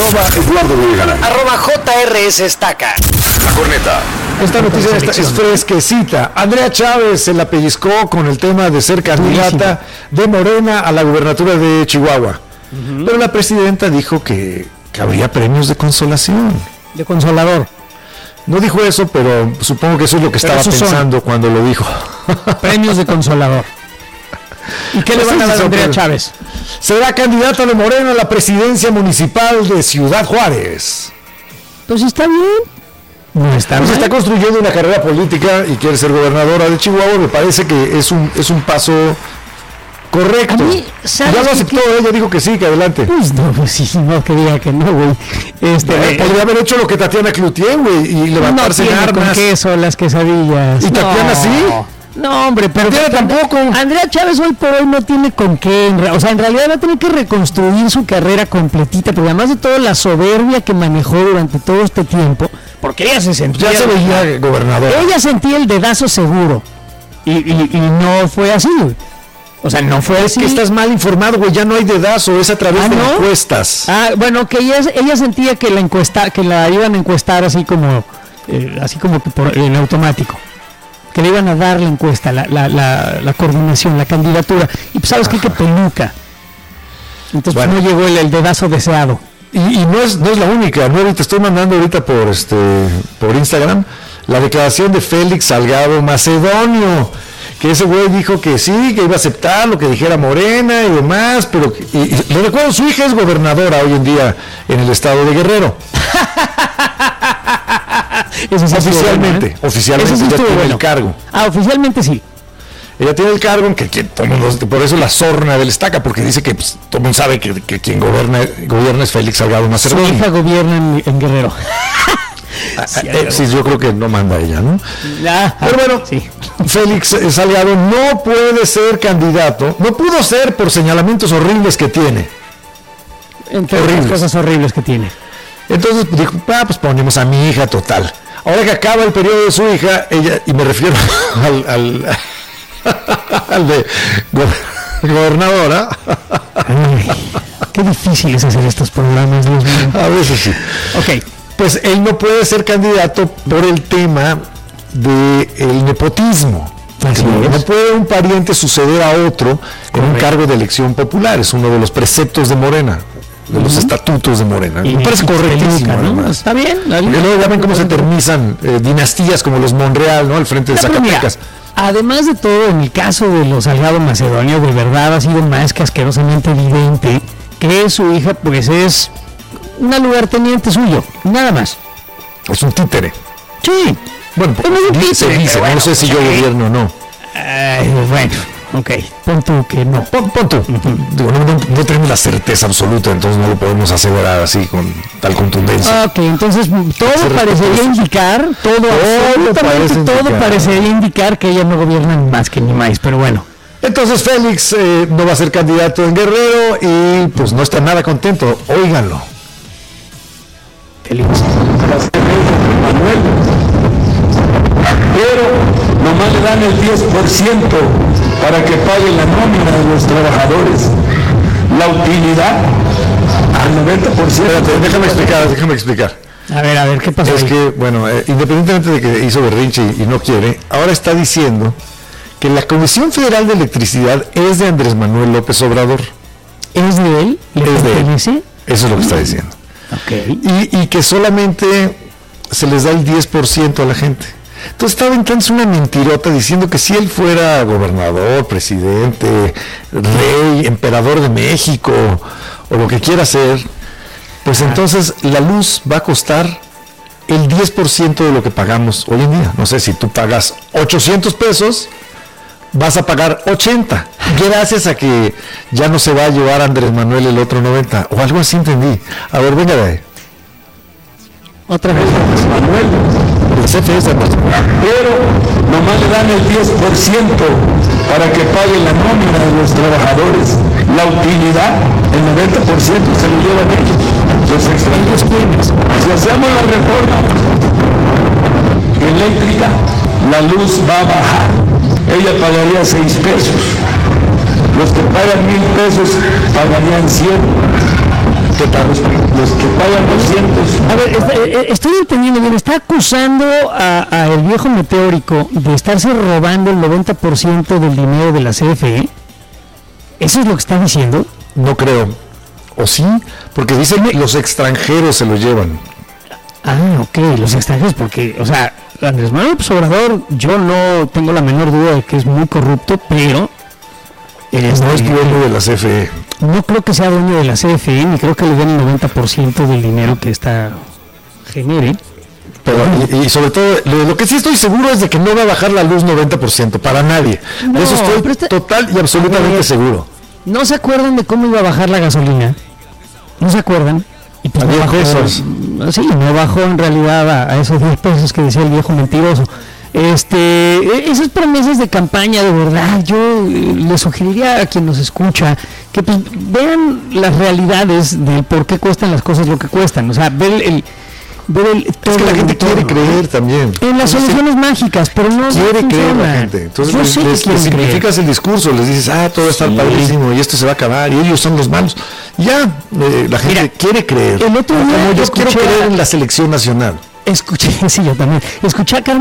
@EduardoVillagrán. @JRS Estaca. La Corneta. Esta noticia es fresquecita. Andrea Chávez se la pellizcó con el tema de ser candidata de Morena a la gubernatura de Chihuahua. Pero la presidenta dijo que habría premios de consolación. De consolador. No dijo eso, pero supongo que eso es lo que estaba pensando cuando lo dijo. Premios de consolador. ¿Y qué le van a dar a Andrea Chávez? Será candidata de Morena a la presidencia municipal de Ciudad Juárez. Pues está bien. No está bien. Pues está construyendo una carrera política y quiere ser gobernadora de Chihuahua. Me parece que es un paso correcto. Ya lo aceptó, ella dijo que sí, que adelante. Pues no, pues sí, no quería que no, güey. Podría haber hecho lo que Tatiana Cloutier, güey, y levantarse en armas. Con queso, las quesadillas. ¿Y Tatiana sí? No, hombre, pero tampoco. Andrea Chávez hoy por hoy no tiene con qué. O sea, en realidad va a tener que reconstruir su carrera completita, porque además de toda la soberbia que manejó durante todo este tiempo, porque ella se sentía. Ya se veía gobernadora. Ella sentía el dedazo seguro. Y no fue así, güey. O sea, no fue así. Es que estás mal informado, güey, ya no hay dedazo, es a través de encuestas. Bueno, que ella sentía que la iban a encuestar así como en automático. Que le iban a dar la encuesta, la coordinación, la candidatura. Y pues sabes qué peluca. Entonces bueno, no llegó el dedazo deseado. Y no es la única, ¿no? Te estoy mandando ahorita por Instagram la declaración de Félix Salgado Macedonio, que ese güey dijo que sí, que iba a aceptar lo que dijera Morena y demás, pero le recuerdo, su hija es gobernadora hoy en día en el estado de Guerrero. Eso sí oficialmente ya tiene el cargo. Oficialmente sí. Ella tiene el cargo en que todo mundo, por eso la sorna del Estaca, porque dice que pues, todo el mundo sabe que quien gobierna es Félix Salgado Macedonio. Su hija gobierna en Guerrero. Sí, yo creo que no manda ella, ¿no? Pero bueno, sí. Félix Salgado no puede ser candidato, no pudo ser por señalamientos horribles que tiene. Entre las cosas horribles que tiene. Entonces dijo, pues ponemos a mi hija, total. Ahora que acaba el periodo de su hija, ella, y me refiero al de gobernadora. Ay, qué difícil es hacer estos programas, Dios mío. A veces sí. Ok. Pues él no puede ser candidato por el tema del nepotismo. No puede un pariente suceder a otro en un cargo de elección popular. Es uno de los preceptos de Morena, de los estatutos de Morena. Me parece correctísimo, ¿no? Está bien. Porque luego ya ven cómo se eternizan dinastías como los Monreal, ¿no? Al frente de Zacatecas. Además de todo, en el caso de los Salgado Macedonio, de verdad ha sido más que asquerosamente evidente que su hija pues es una lugarteniente suyo, nada más. Es un títere. Sí. Bueno, se dice, bueno, no sé si yo gobierno o no. Bueno, ok, pon tú que no. Pon tú. Digo, no tenemos la certeza absoluta, entonces no lo podemos asegurar así con tal contundencia. Ok, entonces todo parecería indicar, todo parecería indicar que ella no gobierna más que ni más, pero bueno. Entonces Félix no va a ser candidato en Guerrero y pues no está nada contento. Óiganlo. Félix. Manuel. Pero nomás le dan el 10% para que paguen la nómina de los trabajadores. La utilidad al 90%. Espérate, déjame explicar. A ver, ¿qué pasa? Es que, bueno, independientemente de que hizo berrinche y no quiere, ahora está diciendo que la Comisión Federal de Electricidad es de Andrés Manuel López Obrador. ¿Es de él? ¿Es de él? Eso es lo que está diciendo. Okay. Y que solamente se les da el 10% a la gente. Entonces estaba entonces una mentirota diciendo que si él fuera gobernador, presidente, rey, emperador de México o lo que quiera ser, pues entonces la luz va a costar el 10% de lo que pagamos hoy en día. No sé, si tú pagas 800 pesos, vas a pagar 80, gracias a que ya no se va a llevar Andrés Manuel el otro 90, o algo así entendí. A ver, venga de ahí. Otra vez, Manuel. El CFE pero nomás le dan el 10% para que paguen la nómina de los trabajadores. La utilidad, el 90% se lo llevan ellos, los extranjeros pymes. Si hacemos la reforma eléctrica, la luz va a bajar. Ella pagaría 6 pesos. Los que pagan 1,000 pesos pagarían 100. ¿Qué tal? Los que pagan 200. A ver, estoy entendiendo bien, está acusando a el viejo meteórico de estarse robando el 90% del dinero de la CFE. ¿Eso es lo que está diciendo? No creo. ¿O sí? Porque dicen que los extranjeros se lo llevan. Ah, ok, los extranjeros, porque, o sea, Andrés Manuel López Obrador, yo no tengo la menor duda de que es muy corrupto, pero... No es dueño de la CFE. No creo que sea dueño de la CFE, ni creo que le den el 90% del dinero que esta genere. Pero, y sobre todo, lo que sí estoy seguro es de que no va a bajar la luz 90%, para nadie. No, de eso estoy total y absolutamente seguro. ¿No se acuerdan de cómo iba a bajar la gasolina? ¿No se acuerdan? Y pues A no 10 bajó, pesos. Sí, no bajó en realidad a esos 10 pesos que decía el viejo mentiroso. Esas promesas de campaña, de verdad, yo le sugeriría a quien nos escucha que pues vean las realidades de por qué cuestan las cosas lo que cuestan. O sea, ver el Es que la gente quiere creer también. en las soluciones mágicas, pero no Quiere creer funciona. la gente. Entonces Yo sé que les quieren creer. simplificas el discurso, les dices, todo está padrísimo y esto se va a acabar y ellos son los malos. Ya, la gente quiere creer. el otro día Como yo escuché quiero creer en la selección nacional. Escuché, sí, yo también. Escuché a Carmen